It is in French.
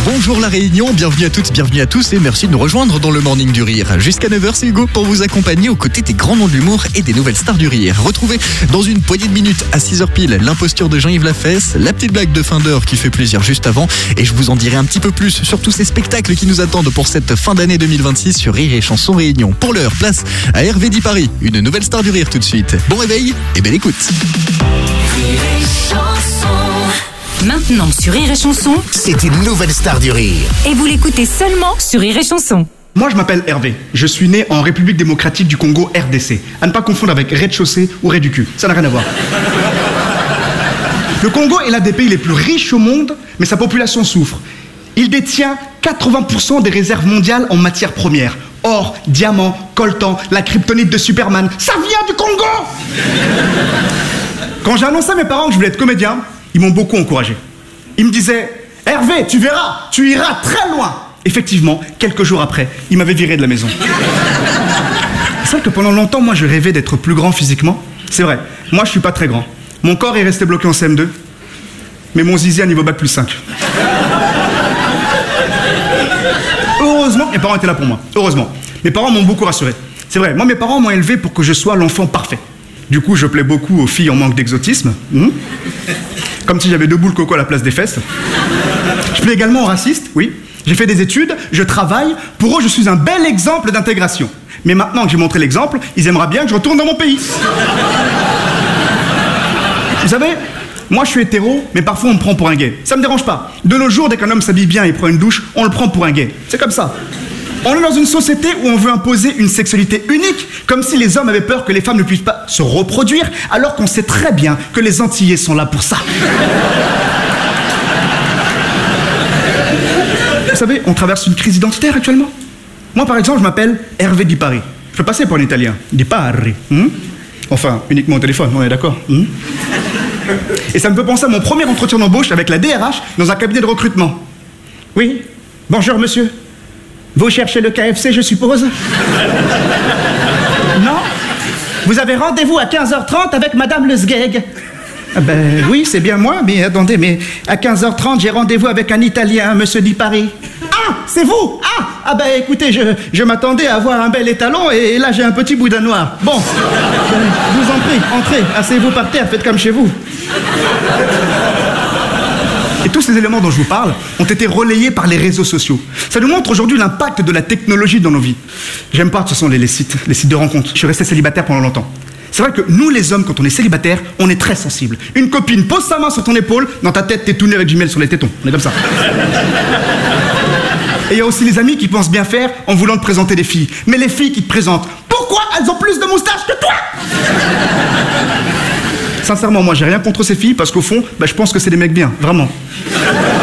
Bonjour la Réunion, bienvenue à toutes, bienvenue à tous et merci de nous rejoindre dans le Morning du Rire. Jusqu'à 9h, c'est Hugo pour vous accompagner aux côtés des grands noms de l'humour et des nouvelles stars du rire. Retrouvez dans une poignée de minutes à 6h pile l'imposture de Jean-Yves Lafesse, la petite blague de fin d'heure qui fait plaisir juste avant et je vous en dirai un petit peu plus sur tous ces spectacles qui nous attendent pour cette fin d'année 2026 sur Rire et Chanson Réunion. Pour l'heure, place à Hervé Di Paris, une nouvelle star du rire tout de suite. Bon réveil et belle écoute. Maintenant sur Rire et Chanson, C'est une nouvelle star du rire. et vous l'écoutez seulement sur Rire et Chanson. Moi, je m'appelle Hervé. Je suis né en République démocratique du Congo, RDC. À ne pas confondre avec rez-de-chaussée ou rez du cul. Ça n'a rien à voir. Le Congo est l'un des pays les plus riches au monde, mais sa population souffre. Il détient 80% des réserves mondiales en matières premières. Or, diamants, coltan, la kryptonite de Superman, ça vient du Congo! Quand j'ai annoncé à mes parents que je voulais être comédien, ils m'ont beaucoup encouragé. Ils me disaient « Hervé, tu verras, tu iras très loin !» Effectivement, quelques jours après, ils m'avaient viré de la maison. C'est vrai que pendant longtemps, moi, je rêvais d'être plus grand physiquement. C'est vrai, moi, je suis pas très grand. Mon corps est resté bloqué en CM2, mais mon zizi à niveau bac plus 5. Heureusement, mes parents étaient là pour moi. Heureusement. Mes parents m'ont beaucoup rassuré. C'est vrai, moi, mes parents m'ont élevé pour que je sois l'enfant parfait. Du coup, je plais beaucoup aux filles en manque d'exotisme. Comme si j'avais 2 boules coco à la place des fesses. Je plais également aux racistes, oui. J'ai fait des études, je travaille. Pour eux, je suis un bel exemple d'intégration. Mais maintenant que j'ai montré l'exemple, ils aimeraient bien que je retourne dans mon pays. Vous savez, moi je suis hétéro, mais parfois on me prend pour un gay. Ça me dérange pas. De nos jours, dès qu'un homme s'habille bien et prend une douche, on le prend pour un gay. C'est comme ça. On est dans une société où on veut imposer une sexualité unique, comme si les hommes avaient peur que les femmes ne puissent pas se reproduire, alors qu'on sait très bien que les Antillais sont là pour ça. Vous savez, on traverse une crise identitaire actuellement. Moi, par exemple, je m'appelle Hervé Di Paris. Je peux passer pour un Italien. Di Paris. Enfin, uniquement au téléphone, on est d'accord. Et ça me fait penser à mon premier entretien d'embauche avec la DRH dans un cabinet de recrutement. Oui, bonjour monsieur. Vous cherchez le KFC, je suppose? Non? Vous avez rendez-vous à 15h30 avec madame Le Sgeg. Ah ben oui, c'est bien moi, mais attendez, mais à 15h30, j'ai rendez-vous avec un Italien, monsieur Di Paris. Ah, c'est vous? Ah ben écoutez, je m'attendais à avoir un bel étalon et là j'ai un petit boudin noir. Bon, je vous en prie, entrez, asseyez-vous par terre, faites comme chez vous. Et tous ces éléments dont je vous parle ont été relayés par les réseaux sociaux. Ça nous montre aujourd'hui l'impact de la technologie dans nos vies. J'aime pas, de toute façon, les sites de rencontres. Je suis resté célibataire pendant longtemps. C'est vrai que nous, les hommes, quand on est célibataire, on est très sensible. Une copine pose sa main sur ton épaule, dans ta tête, t'es tout nu avec du miel sur les tétons. On est comme ça. Et il y a aussi les amis qui pensent bien faire en voulant te présenter des filles. Mais les filles qui te présentent, pourquoi elles ont plus de moustaches que toi? Sincèrement, moi, j'ai rien contre ces filles parce qu'au fond, je pense que c'est des mecs bien, vraiment.